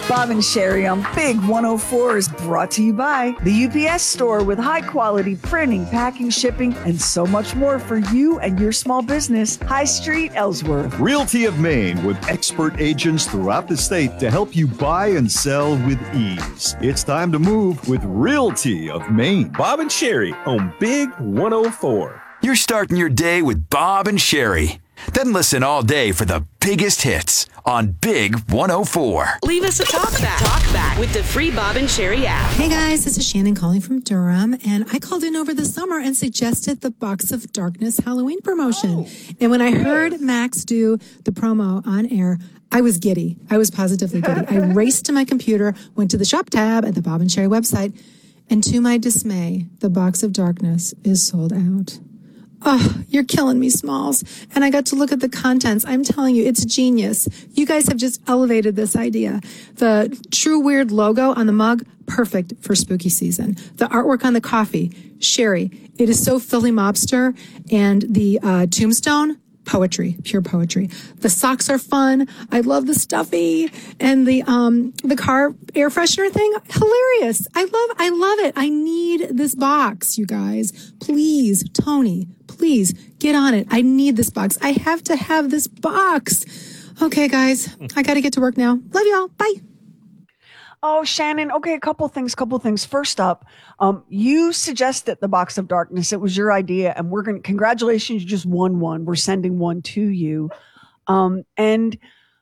Bob and Sherry on Big 104 is brought to you by the UPS Store with high-quality printing, packing, shipping, and so much more for you and your small business. High Street, Ellsworth. Realty of Maine with expert agents throughout the state to help you buy and sell with ease. It's time to move with Realty of Maine. Bob and Sherry on Big 104. You're starting your day with Bob and Sherry. Then listen all day for the biggest hits on Big 104. Leave us a talk back with the free Bob and Sherry app. Hey guys, this is Shannon calling from Durham, and I called in over the summer and suggested the Box of Darkness Halloween promotion. And when I heard Max do the promo on air, I was giddy. I was positively giddy. I raced to my computer, went to the shop tab at the Bob and Sherry website, and to my dismay, the Box of Darkness is sold out. Oh, you're killing me, Smalls. And I got to look at the contents. I'm telling you, it's genius. You guys have just elevated this idea. The True Weird logo on the mug, perfect for spooky season. The artwork on the coffee, Sherry, it is so Philly mobster. And the tombstone, poetry, pure poetry. The socks are fun. I love the stuffy. And the car air freshener thing, hilarious. I love it. I need this box, you guys. Please, Tony, please get on it. I need this box. I have to have this box. Okay, guys, I got to get to work now. Love y'all. Bye. Oh, Shannon. Okay, a couple things. First up, you suggested the Box of Darkness. It was your idea, and congratulations, you just won one. We're sending one to you. And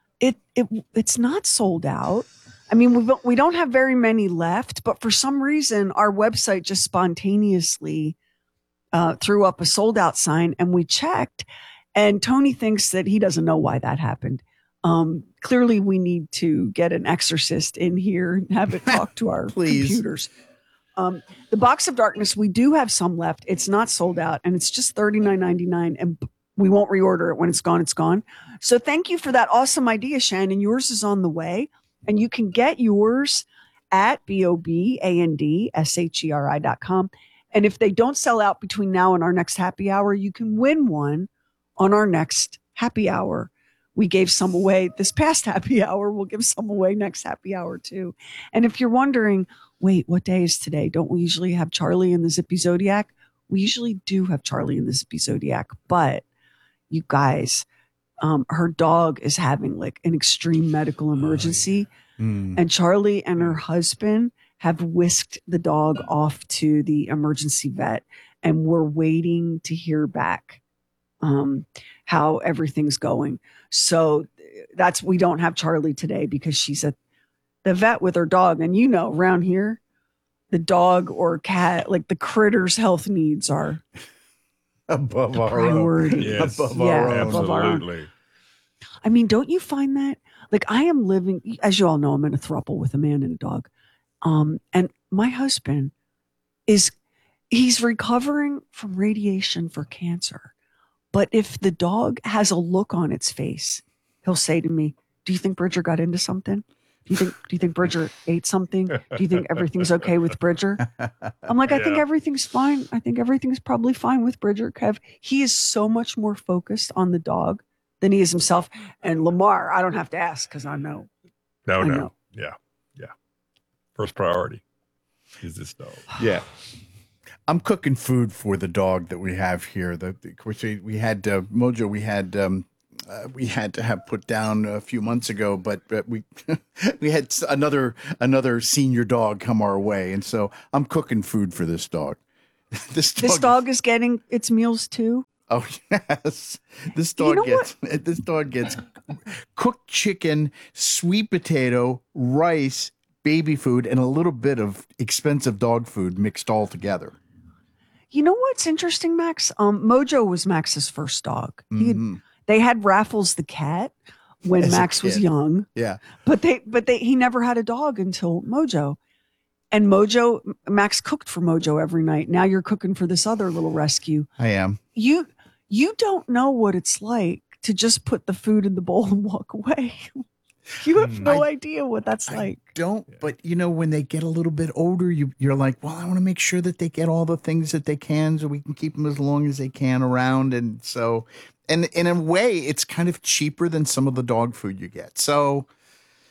it's not sold out. I mean, we don't have very many left, but for some reason, our website just spontaneously threw up a sold out sign, and we checked, and Tony thinks that he doesn't know why that happened. Clearly we need to get an exorcist in here and have it talk to our computers. The Box of Darkness, we do have some left. It's not sold out, and it's just $39.99, and we won't reorder it. When it's gone, it's gone. So thank you for that awesome idea, Shannon. Yours is on the way, and you can get yours at BOBANDSHERI.com. And if they don't sell out between now and our next happy hour, you can win one on our next happy hour. We gave some away this past happy hour. We'll give some away next happy hour too. And if you're wondering, wait, what day is today? Don't we usually have Charlie and the Zippy Zodiac? We usually do have Charlie and the Zippy Zodiac, but you guys, her dog is having like an extreme medical emergency. And Charlie and her husband have whisked the dog off to the emergency vet, and we're waiting to hear back how everything's going. So we don't have Charlie today because she's at the vet with her dog. And around here, the dog or cat, like the critter's health needs are above our priority. own. Yes. Above our own. I mean, don't you find that? Like, I am living, as you all know, I'm in a throuple with a man and a dog. And my husband he's recovering from radiation for cancer. But if the dog has a look on its face, he'll say to me, do you think Bridger got into something? Do you think Bridger ate something? Do you think everything's okay with Bridger? I'm like, I think everything's fine. I think everything's probably fine with Bridger, Kev. He is so much more focused on the dog than he is himself. And Lamar, I don't have to ask because I know. No. Yeah. First priority is this dog. Yeah. I'm cooking food for the dog that we have here. We had Mojo. We had to have put down a few months ago, but we we had another senior dog come our way, and so I'm cooking food for this dog. This dog is getting its meals too. Oh yes, this dog gets cooked chicken, sweet potato, rice, baby food, and a little bit of expensive dog food mixed all together. You know what's interesting, Max? Mojo was Max's first dog. They had Raffles the cat when Max was young. Yeah. But he never had a dog until Mojo. And Max cooked for Mojo every night. Now you're cooking for this other little rescue. I am. You don't know what it's like to just put the food in the bowl and walk away. You have no idea what that's like. Don't, but when they get a little bit older, you're like, well, I want to make sure that they get all the things that they can so we can keep them as long as they can around. And so, and in a way, it's kind of cheaper than some of the dog food you get. So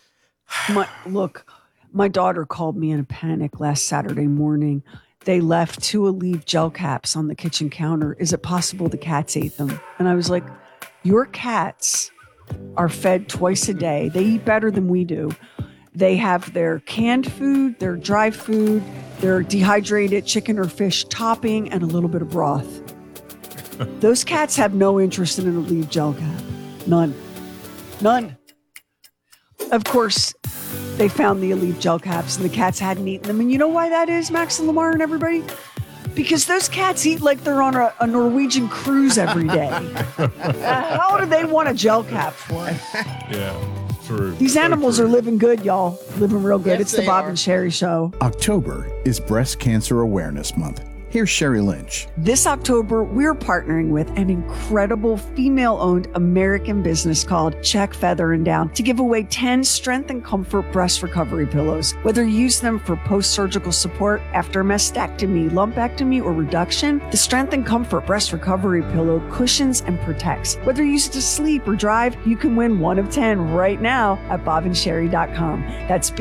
My daughter called me in a panic last Saturday morning. They left 2 Aleve gel caps on the kitchen counter. Is it possible the cats ate them? And I was like, your cats are fed twice a day. They eat better than we do. They have their canned food, their dry food, their dehydrated chicken or fish topping, and a little bit of broth. Those cats have no interest in an Aleve gel cap. None. Of course, they found the Aleve gel caps and the cats hadn't eaten them. And you know why that is, Max and Lamar and everybody? Because those cats eat like they're on a Norwegian cruise every day. How do they want a gel cap for? Yeah, true. These animals are living good, y'all. Living real good. Yes, It's the they Bob are. and Sherry Show. October is Breast Cancer Awareness Month. Here's Sherry Lynch. This October, we're partnering with an incredible female-owned American business called Check Feather and Down to give away 10 Strength and Comfort breast recovery pillows. Whether you use them for post-surgical support after mastectomy, lumpectomy, or reduction, the Strength and Comfort breast recovery pillow cushions and protects. Whether you use it to sleep or drive, you can win 1 of 10 right now at bobandsherry.com. That's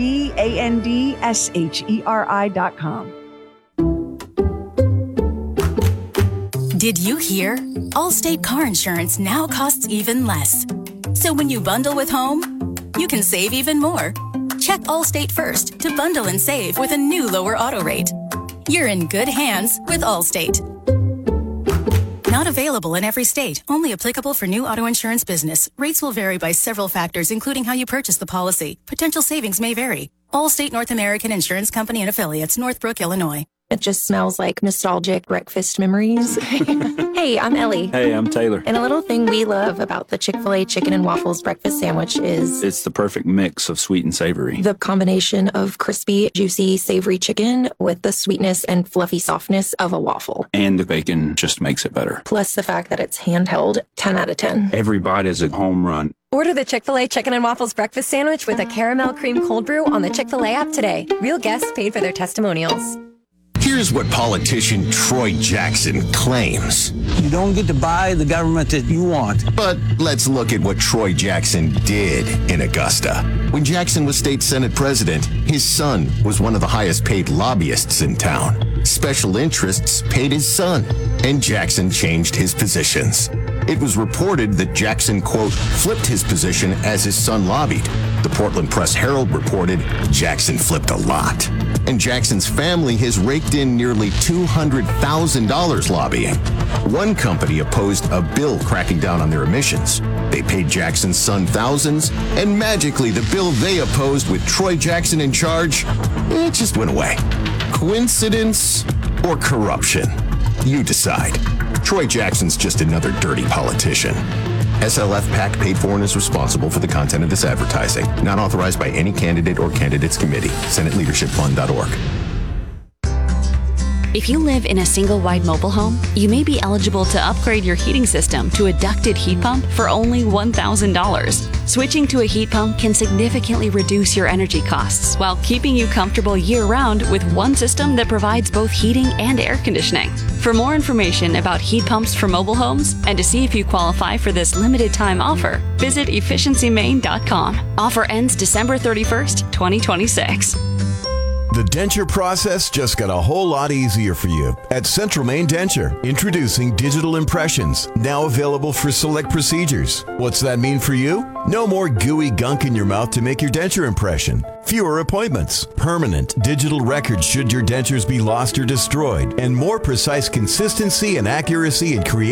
BOBANDSHERI.com. Did you hear? Allstate car insurance now costs even less. So when you bundle with home, you can save even more. Check Allstate first to bundle and save with a new lower auto rate. You're in good hands with Allstate. Not available in every state. Only applicable for new auto insurance business. Rates will vary by several factors, including how you purchase the policy. Potential savings may vary. Allstate North American Insurance Company and Affiliates, Northbrook, Illinois. It just smells like nostalgic breakfast memories. Hey, I'm Ellie. Hey, I'm Taylor. And a little thing we love about the Chick-fil-A chicken and waffles breakfast sandwich is It's the perfect mix of sweet and savory. the combination of crispy, juicy, savory chicken with the sweetness and fluffy softness of a waffle. And the bacon just makes it better. Plus the fact that it's handheld, 10 out of 10. Every bite is a home run. Order the Chick-fil-A Chicken and Waffles Breakfast Sandwich with a caramel cream cold brew on the Chick-fil-A app today. Real guests paid for their testimonials. Here's what politician Troy Jackson claims. You don't get to buy the government that you want. But let's look at what Troy Jackson did in Augusta. When Jackson was state Senate president, his son was one of the highest paid lobbyists in town. Special interests paid his son, and Jackson changed his positions. It was reported that Jackson, quote, flipped his position as his son lobbied. The Portland Press-Herald reported Jackson flipped a lot. And Jackson's family has raked in nearly $200,000 lobbying. One company opposed a bill cracking down on their emissions. They paid Jackson's son thousands, and magically the bill they opposed with Troy Jackson in charge, it just went away. Coincidence or corruption? You decide. Troy Jackson's just another dirty politician. SLF PAC paid for and is responsible for the content of this advertising. Not authorized by any candidate or candidates committee. SenateLeadershipFund.org. If you live in a single-wide mobile home, you may be eligible to upgrade your heating system to a ducted heat pump for only $1,000. Switching to a heat pump can significantly reduce your energy costs while keeping you comfortable year-round with one system that provides both heating and air conditioning. For more information about heat pumps for mobile homes and to see if you qualify for this limited-time offer, visit efficiencymaine.com. Offer ends December 31st, 2026. The denture process just got a whole lot easier for you at Central Maine Denture. Introducing digital impressions, now available for select procedures. What's that mean for you? No more gooey gunk in your mouth to make your denture impression. Fewer appointments. Permanent digital records should your dentures be lost or destroyed. And more precise consistency and accuracy in creating